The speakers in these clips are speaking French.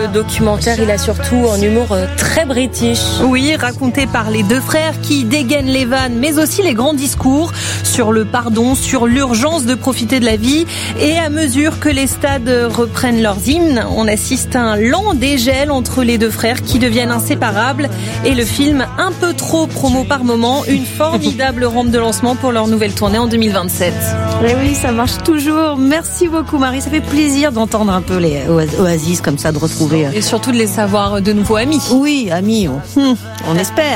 ce documentaire, il a surtout un humour très british. Oui, raconté par les deux frères qui dégainent les vannes, mais aussi les grands discours sur le pardon, sur l'urgence de profiter de la vie. Et à mesure que les stades reprennent leurs hymnes, on assiste à un lent dégel entre les deux frères qui deviennent inséparables. Et le film, un peu trop promo par moment, une formidable rampe de lancement pour leur nouvelle tournée en 2027. Et oui, ça marche toujours. Merci beaucoup Marie, ça fait plaisir d'entendre un peu les Oasis comme ça, de retrouver. Et surtout de les savoir de nouveau amis. Oui, amis, on espère.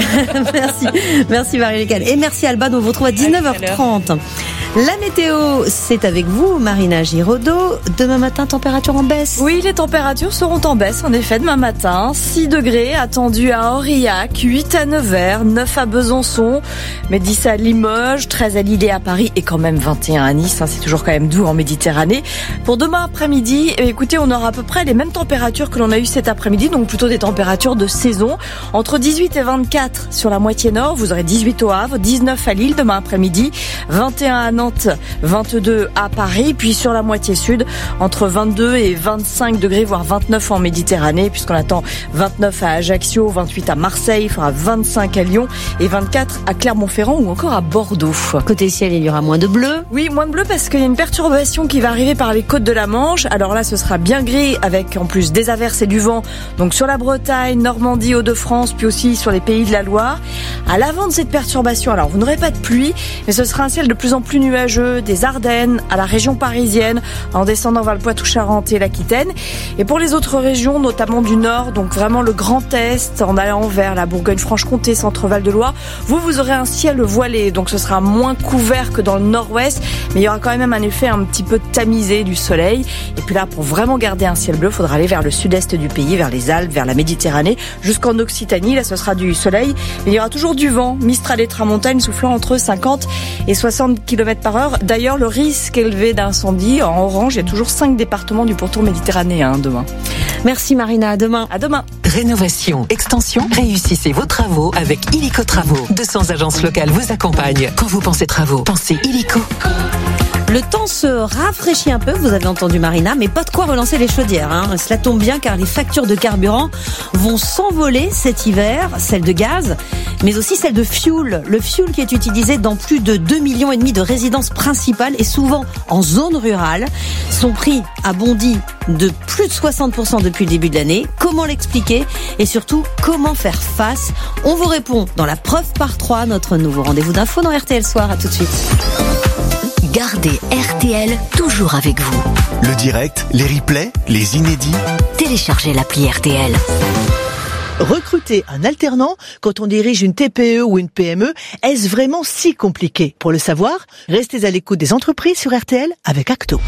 Merci Marie-Lécane. Et merci Alban, on vous retrouve à 19h30. La météo, c'est avec vous, Marina Giraudot. Demain matin, température en baisse. Oui, les températures seront en baisse, en effet, demain matin. 6 degrés attendus à Aurillac, 8 à Nevers, 9 à Besançon, mais 10 à Limoges, 13 à Lille et à Paris et quand même 21 à Nice. C'est toujours quand même doux en Méditerranée. Pour demain après-midi, écoutez, on aura à peu près les mêmes températures que l'on a eues cet après-midi, donc plutôt des températures de saison. Entre 18 et 24 sur la moitié nord, vous aurez 18 au Havre, 19 à Lille demain après-midi, 21 à Nantes, 22 à Paris, puis sur la moitié sud, entre 22 et 25 degrés, voire 29 en Méditerranée, puisqu'on attend 29 à Ajaccio, 28 à Marseille, il fera 25 à Lyon et 24 à Clermont-Ferrand ou encore à Bordeaux. Côté ciel, il y aura moins de bleu. Oui, moins de bleu parce qu'il y a une perturbation qui va arriver par les côtes de la Manche. Alors là, ce sera bien gris avec en plus des averses et du vent. Donc sur la Bretagne, Normandie, Hauts-de-France, puis aussi sur les pays de la Loire. À l'avant de cette perturbation, alors vous n'aurez pas de pluie, mais ce sera un ciel de plus en plus nuageux des Ardennes à la région parisienne, en descendant vers le Poitou-Charentes et l'Aquitaine. Et pour les autres régions, notamment du Nord, donc vraiment le Grand Est, en allant vers la Bourgogne-Franche-Comté, Centre-Val de Loire, vous aurez un ciel voilé, donc ce sera moins couvert que dans le Nord-Ouest, mais il y aura quand même un effet un petit peu tamisé du soleil. Et puis là, pour vraiment garder un ciel bleu, il faudra aller vers le sud-est du pays, vers les Alpes, vers la Méditerranée, jusqu'en Occitanie. Là, ce sera du soleil, mais il y aura toujours du vent, Mistral et Tramontane soufflant entre 50 et 60 km par heure. D'ailleurs, le risque élevé d'incendie en orange, il y a toujours 5 départements du pourtour méditerranéen demain. Merci Marina, à demain. À demain. Rénovation, extension, réussissez vos travaux avec Illico Travaux. 200 agences locales vous accompagnent. Quand vous pensez travaux, pensez Illico. Le temps se rafraîchit un peu, vous avez entendu Marina, mais pas de quoi relancer les chaudières. Cela tombe bien car les factures de carburant vont s'envoler cet hiver, celles de gaz, mais aussi celles de fuel. Le fuel qui est utilisé dans plus de 2,5 millions de résidences principales et souvent en zone rurale. Son prix a bondi de plus de 60% depuis le début de l'année. Comment l'expliquer et surtout comment faire face? On vous répond dans la preuve par 3, notre nouveau rendez-vous d'info dans RTL Soir. À tout de suite. Gardez RTL toujours avec vous. Le direct, les replays, les inédits. Téléchargez l'appli RTL. Recruter un alternant quand on dirige une TPE ou une PME, est-ce vraiment si compliqué? Pour le savoir, restez à l'écoute des entreprises sur RTL avec Acto.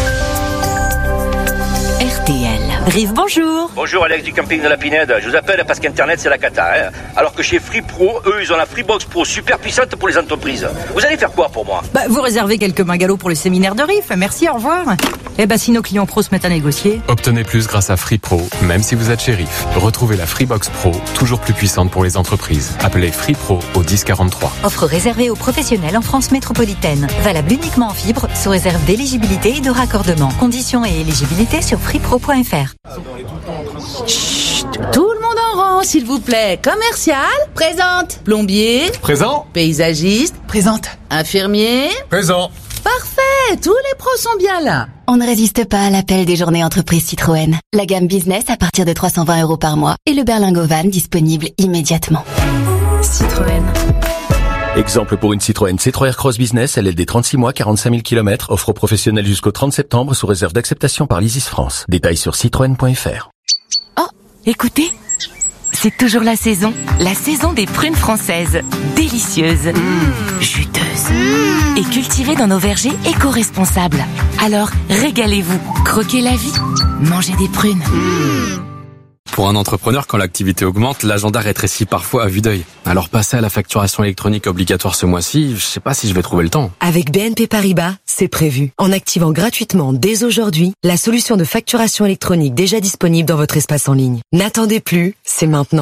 RTL. Rive, bonjour. Bonjour Alex du camping de la Pinède. Je vous appelle parce qu'Internet c'est la cata. Alors que chez Free Pro, eux ils ont la Freebox Pro super puissante pour les entreprises. Vous allez faire quoi pour moi? Vous réservez quelques mingalots pour le séminaire de RIF. Merci, au revoir. Si nos clients pros se mettent à négocier. Obtenez plus grâce à Free Pro, même si vous êtes chez RIF. Retrouvez la Freebox Pro, toujours plus puissante pour les entreprises. Appelez Free Pro au 1043. Offre réservée aux professionnels en France métropolitaine. Valable uniquement en fibre, sous réserve d'éligibilité et de raccordement. Conditions et éligibilité sur freepro.fr. Chut, tout le monde en rang, s'il vous plaît. Commercial, présente. Plombier, présent. Paysagiste, présente. Infirmier, présent. Parfait, tous les pros sont bien là. On ne résiste pas à l'appel des journées entreprises Citroën. La gamme business à partir de 320 € par mois et le berlingot van disponible immédiatement. Citroën. Exemple pour une Citroën C3 Aircross Business, LLD 36 mois, 45 000 km, offre aux professionnels jusqu'au 30 septembre sous réserve d'acceptation par l'ISIS France. Détails sur citroën.fr. Oh, écoutez, c'est toujours la saison des prunes françaises. Délicieuses, juteuses et cultivées dans nos vergers éco-responsables. Alors, régalez-vous, croquez la vie, mangez des prunes. Pour un entrepreneur, quand l'activité augmente, l'agenda rétrécit parfois à vue d'œil. Alors passer à la facturation électronique obligatoire ce mois-ci, je sais pas si je vais trouver le temps. Avec BNP Paribas, c'est prévu. En activant gratuitement dès aujourd'hui la solution de facturation électronique déjà disponible dans votre espace en ligne. N'attendez plus, c'est maintenant.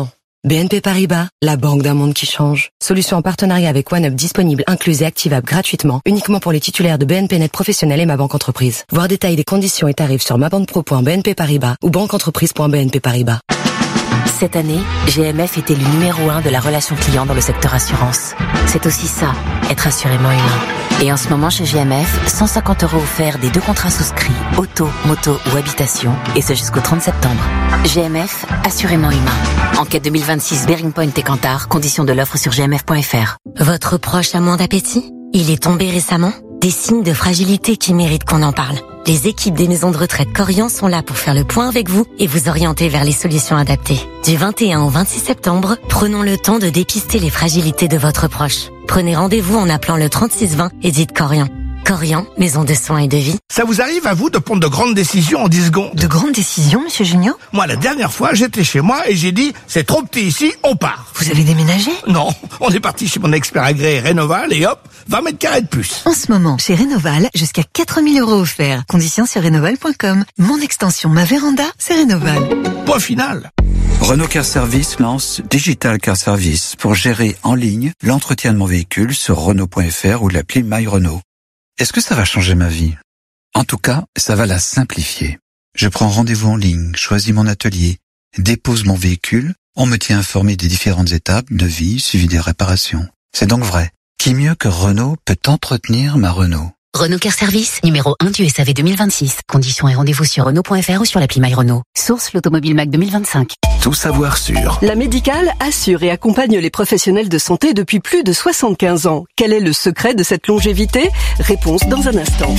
BNP Paribas, la banque d'un monde qui change. Solution en partenariat avec OneUp disponible, incluse et activable gratuitement, uniquement pour les titulaires de BNP Net Professionnel et Ma Banque Entreprise. Voir détails des conditions et tarifs sur mabanquepro.bnp Paribas ou banqueentreprise.bnp Paribas. Cette année, GMF est élu numéro 1 de la relation client dans le secteur assurance. C'est aussi ça, être assurément humain. Et en ce moment chez GMF, 150 € offerts des 2 contrats souscrits, auto, moto ou habitation, et ce jusqu'au 30 septembre. GMF, assurément humain. Enquête 2026 Bearing Point et Kantar, conditions de l'offre sur gmf.fr. Votre proche a moins d'appétit? Il est tombé récemment? Des signes de fragilité qui méritent qu'on en parle. Les équipes des maisons de retraite Corian sont là pour faire le point avec vous et vous orienter vers les solutions adaptées. Du 21 au 26 septembre, prenons le temps de dépister les fragilités de votre proche. Prenez rendez-vous en appelant le 3620 et dites Corian. Corian, maison de soins et de vie. Ça vous arrive à vous de prendre de grandes décisions en 10 secondes? De grandes décisions, monsieur Junio? Moi, la dernière fois, j'étais chez moi et j'ai dit, c'est trop petit ici, on part. Vous avez déménagé? Non, on est parti chez mon expert agréé Rénoval et hop, 20 mètres carrés de plus. En ce moment, chez Rénoval, jusqu'à 4 000 € offerts. Conditions sur rénoval.com. Mon extension, ma véranda, c'est Rénoval. Point final. Renault Car Service lance Digital Car Service pour gérer en ligne l'entretien de mon véhicule sur Renault.fr ou l'appli My Renault. Est-ce que ça va changer ma vie? En tout cas, ça va la simplifier. Je prends rendez-vous en ligne, choisis mon atelier, dépose mon véhicule, on me tient informé des différentes étapes, devis, suivi des réparations. C'est donc vrai. Qui mieux que Renault peut entretenir ma Renault? Renault Car Service, numéro 1 du SAV 2026. Conditions et rendez-vous sur Renault.fr ou sur l'appli My Renault. Source l'Automobile Mac 2025. Tout savoir sur La Médicale assure et accompagne les professionnels de santé depuis plus de 75 ans. Quel est le secret de cette longévité? Réponse dans un instant.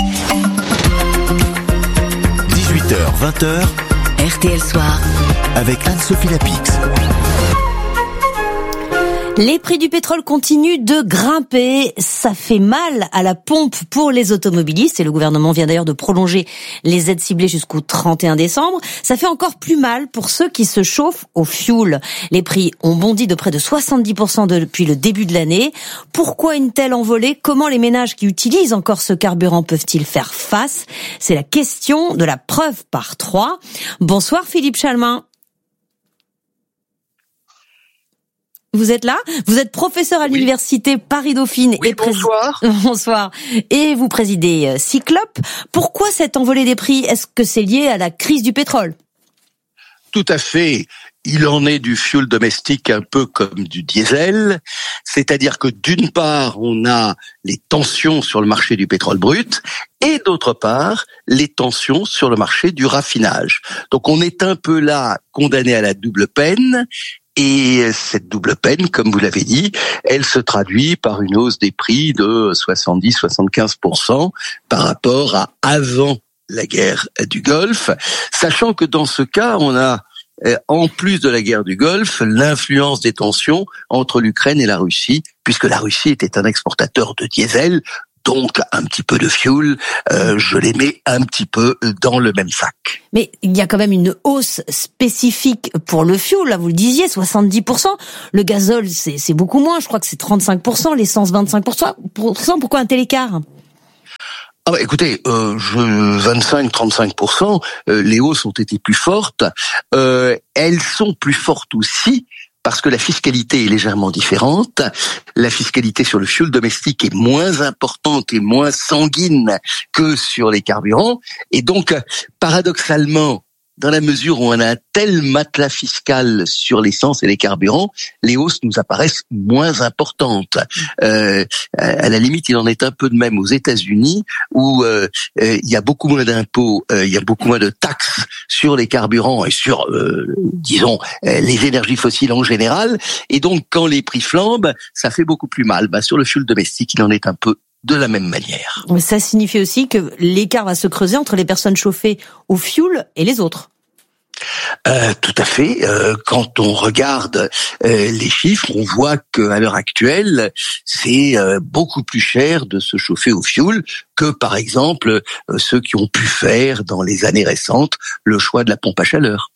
18h, 20h, RTL Soir, avec Anne-Sophie Lapix. Les prix du pétrole continuent de grimper. Ça fait mal à la pompe pour les automobilistes et le gouvernement vient d'ailleurs de prolonger les aides ciblées jusqu'au 31 décembre. Ça fait encore plus mal pour ceux qui se chauffent au fioul. Les prix ont bondi de près de 70% depuis le début de l'année. Pourquoi une telle envolée? Comment les ménages qui utilisent encore ce carburant peuvent-ils faire face? C'est la question de la preuve par 3. Bonsoir Philippe Chalmin. Vous êtes là? Vous êtes professeur à l'université Paris-Dauphine et bonsoir. Bonsoir. Et vous présidez Cyclope. Pourquoi cette envolée des prix? Est-ce que c'est lié à la crise du pétrole? Tout à fait. Il en est du fioul domestique un peu comme du diesel. C'est-à-dire que d'une part, on a les tensions sur le marché du pétrole brut et d'autre part, les tensions sur le marché du raffinage. Donc on est un peu là condamné à la double peine. Et cette double peine, comme vous l'avez dit, elle se traduit par une hausse des prix de 70-75% par rapport à avant la guerre du Golfe, sachant que dans ce cas, on a, en plus de la guerre du Golfe, l'influence des tensions entre l'Ukraine et la Russie, puisque la Russie était un exportateur de diesel, donc un petit peu de fioul, je les mets un petit peu dans le même sac. Mais il y a quand même une hausse spécifique pour le fioul, là vous le disiez, 70%. Le gazole, c'est beaucoup moins, je crois que c'est 35%, l'essence 25%. Pourquoi un tel écart? Ah bah écoutez, 25-35%, les hausses ont été plus fortes. Elles sont plus fortes aussi parce que la fiscalité est légèrement différente. La fiscalité sur le fioul domestique est moins importante et moins sanguine que sur les carburants. Et donc, paradoxalement, dans la mesure où on a un tel matelas fiscal sur l'essence et les carburants, les hausses nous apparaissent moins importantes. À la limite, il en est un peu de même aux États-Unis, où il y a beaucoup moins d'impôts, il y a beaucoup moins de taxes sur les carburants et sur, disons, les énergies fossiles en général. Et donc, quand les prix flambent, ça fait beaucoup plus mal. Sur le fioul domestique, il en est un peu de la même manière. Mais ça signifie aussi que l'écart va se creuser entre les personnes chauffées au fioul et les autres. Tout à fait. Quand on regarde les chiffres, on voit qu'à l'heure actuelle, c'est beaucoup plus cher de se chauffer au fioul que, par exemple, ceux qui ont pu faire dans les années récentes le choix de la pompe à chaleur.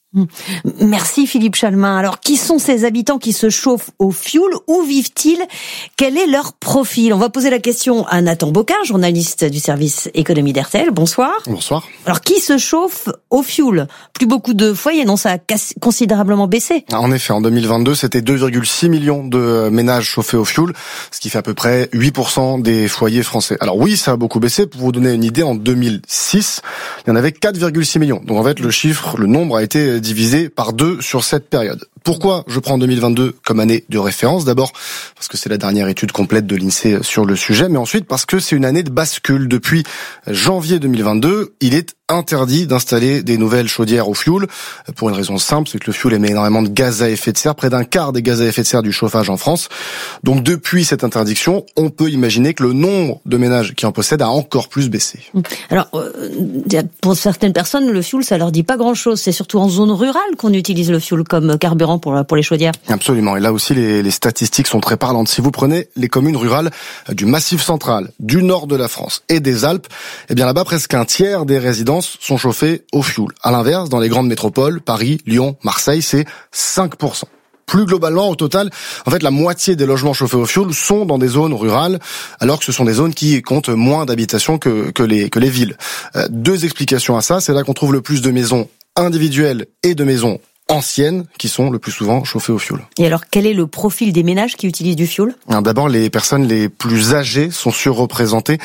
Merci Philippe Chalmin. Alors, qui sont ces habitants qui se chauffent au fioul? Où vivent-ils? Quel est leur profil? On va poser la question à Nathan Bocard, journaliste du service économie d'RTL. Bonsoir. Bonsoir. Alors, qui se chauffe au fioul? Plus beaucoup de foyers, non? Ça a considérablement baissé. En effet, en 2022, c'était 2,6 millions de ménages chauffés au fioul, ce qui fait à peu près 8% des foyers français. Alors oui, ça a beaucoup baissé. Pour vous donner une idée, en 2006, il y en avait 4,6 millions. Donc en fait, le nombre a été divisé par 2 sur cette période. Pourquoi je prends 2022 comme année de référence? D'abord parce que c'est la dernière étude complète de l'INSEE sur le sujet, mais ensuite parce que c'est une année de bascule. Depuis janvier 2022, il est interdit d'installer des nouvelles chaudières au fioul, pour une raison simple, c'est que le fioul émet énormément de gaz à effet de serre, près d'un quart des gaz à effet de serre du chauffage en France. Donc depuis cette interdiction, on peut imaginer que le nombre de ménages qui en possèdent a encore plus baissé. Alors, pour certaines personnes, le fioul, ça leur dit pas grand-chose. C'est surtout en zone rurale qu'on utilise le fioul comme carburant pour les chaudières. Absolument. Et là aussi, les statistiques sont très parlantes. Si vous prenez les communes rurales du Massif central, du nord de la France et des Alpes, eh bien là-bas, presque un tiers des résidences sont chauffées au fioul. À l'inverse, dans les grandes métropoles, Paris, Lyon, Marseille, c'est 5%. Plus globalement, au total, en fait, la moitié des logements chauffés au fioul sont dans des zones rurales, alors que ce sont des zones qui comptent moins d'habitations que les villes. 2 explications à ça. C'est là qu'on trouve le plus de maisons individuelles et de maisons anciennes qui sont le plus souvent chauffées au fioul. Et alors, quel est le profil des ménages qui utilisent du fioul? D'abord, les personnes les plus âgées sont surreprésentées.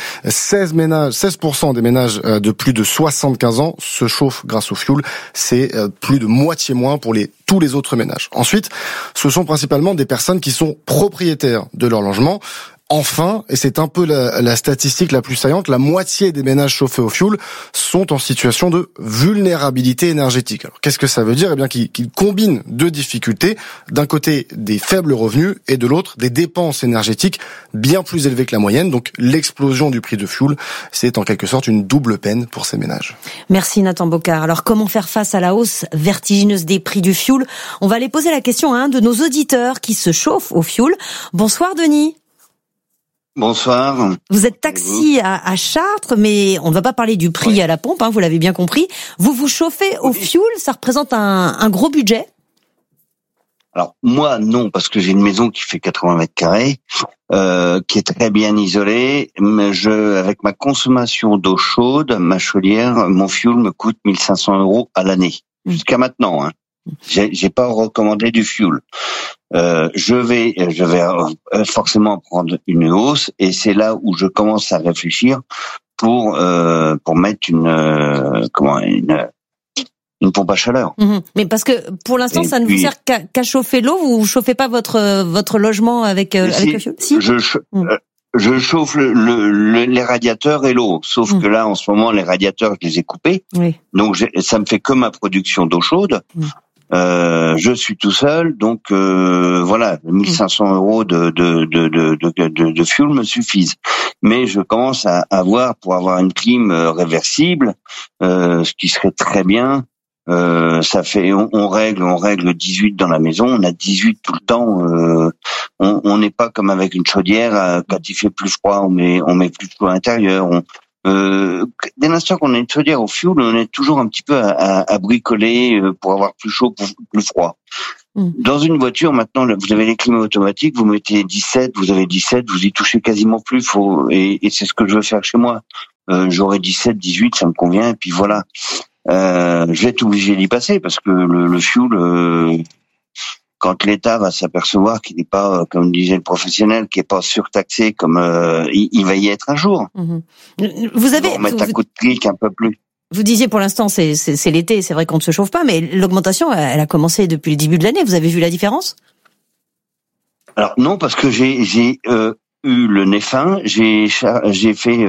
16% des ménages de plus de 75 ans se chauffent grâce au fioul. C'est plus de moitié moins pour tous les autres ménages. Ensuite, ce sont principalement des personnes qui sont propriétaires de leur logement. Enfin, et c'est un peu la statistique la plus saillante, la moitié des ménages chauffés au fioul sont en situation de vulnérabilité énergétique. Alors, qu'est-ce que ça veut dire? Eh bien, qu'ils combinent 2 difficultés. D'un côté, des faibles revenus et de l'autre, des dépenses énergétiques bien plus élevées que la moyenne. Donc, l'explosion du prix de fioul, c'est en quelque sorte une double peine pour ces ménages. Merci Nathan Bocard. Alors, comment faire face à la hausse vertigineuse des prix du fioul? On va aller poser la question à un de nos auditeurs qui se chauffe au fioul. Bonsoir Denis. Bonsoir. Vous êtes taxi à Chartres, mais on ne va pas parler du prix à la pompe, vous l'avez bien compris. Vous vous chauffez au fioul, ça représente un gros budget? Alors moi non, parce que j'ai une maison qui fait 80 mètres carrés, qui est très bien isolée. Mais avec ma consommation d'eau chaude, ma chaudière, mon fioul me coûte 1 500 € à l'année. Jusqu'à maintenant, J'ai pas recommandé du fioul. Je vais forcément prendre une hausse, et c'est là où je commence à réfléchir pour mettre une pompe à chaleur. Mais parce que pour l'instant, ça ne vous sert qu'à chauffer l'eau. Vous chauffez pas votre logement avec le fioul? Si. Je chauffe les radiateurs et l'eau, sauf que là, en ce moment, les radiateurs, je les ai coupés. Oui. Donc, ça me fait que ma production d'eau chaude. Je suis tout seul, donc voilà, 1 500 € de fuel me suffisent. Mais je commence à pour avoir une clim réversible, ce qui serait très bien. Ça fait, on règle 18 dans la maison, on a 18 tout le temps. On n'est pas comme avec une chaudière, quand il fait plus froid, on met plus chaud à l'intérieur. Dès l'instant qu'on a une chaudière au fioul, on est toujours un petit peu à bricoler pour avoir plus chaud, plus froid. Dans une voiture, maintenant, vous avez les climats automatiques, vous mettez 17, vous avez 17, vous y touchez quasiment plus. Et c'est ce que je veux faire chez moi. J'aurai 17, 18, ça me convient, et puis voilà. Je vais être obligé d'y passer parce que le fioul, quand l'État va s'apercevoir qu'il n'est pas, comme disait le professionnel, qui est pas surtaxé comme il va y être un jour. Vous avez mettre un coup de clic un peu plus. Vous disiez pour l'instant c'est l'été, c'est vrai qu'on ne se chauffe pas, mais l'augmentation elle a commencé depuis le début de l'année. Vous avez vu la différence? Alors non, parce que j'ai eu le nez fin, j'ai fait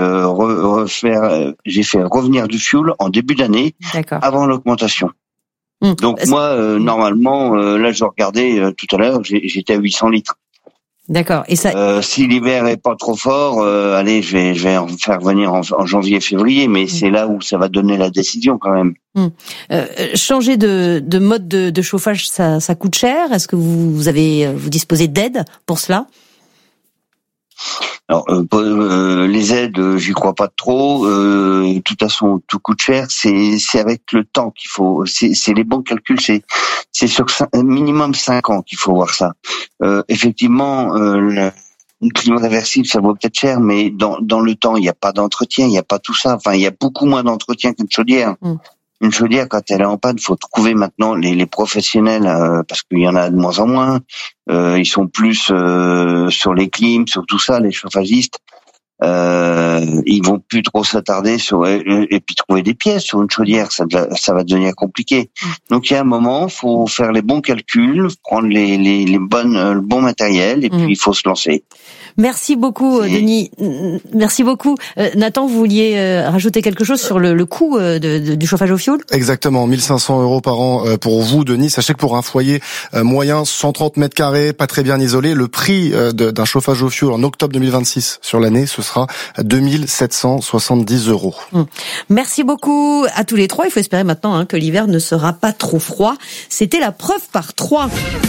revenir du fioul en début d'année, avant l'augmentation. Donc moi, normalement, là je regardais tout à l'heure, j'étais à 800 litres. D'accord. Et ça. Si l'hiver est pas trop fort, allez, je vais en faire venir en janvier, février, mais c'est là où ça va donner la décision quand même. Changer de mode de chauffage, ça coûte cher. Est-ce que vous disposez d'aide pour cela? Alors, les aides, j'y crois pas trop. De toute façon, tout coûte cher. C'est avec le temps qu'il faut. C'est les bons calculs. C'est sur minimum 5 ans qu'il faut voir ça. Effectivement, une clim réversible, ça vaut peut-être cher, mais dans le temps, il n'y a pas d'entretien, il n'y a pas tout ça. Enfin, il y a beaucoup moins d'entretien qu'une chaudière. Une chaudière, quand elle est en panne, faut trouver maintenant les professionnels, parce qu'il y en a de moins en moins. Ils sont plus sur les clims, sur tout ça, les chauffagistes. Ils vont plus trop s'attarder sur et puis trouver des pièces sur une chaudière, ça va devenir compliqué. Donc il y a un moment, faut faire les bons calculs, prendre le bon matériel et puis il faut se lancer. Merci beaucoup, Denis. Merci beaucoup. Nathan, vous vouliez rajouter quelque chose sur le coût du chauffage au fioul ? Exactement, 1 500 € par an pour vous, Denis. Sachez que pour un foyer moyen, 130 mètres carrés, pas très bien isolé, le prix d'un chauffage au fioul en octobre 2026 sur l'année, ce sera 2 770 €. Merci beaucoup à tous les trois. Il faut espérer maintenant que l'hiver ne sera pas trop froid. C'était la preuve par 3.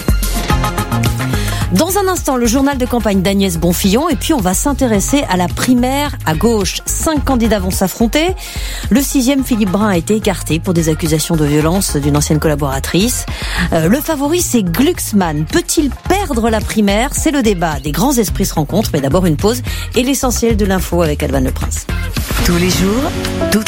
Dans un instant, le journal de campagne d'Agnès Bonfillon, et puis on va s'intéresser à la primaire à gauche. 5 candidats vont s'affronter. Le 6e, Philippe Brun, a été écarté pour des accusations de violence d'une ancienne collaboratrice. Le favori, c'est Glucksmann. Peut-il perdre la primaire ? C'est le débat. Des grands esprits se rencontrent, mais d'abord une pause et l'essentiel de l'info avec Alban Le Prince. Tous les jours,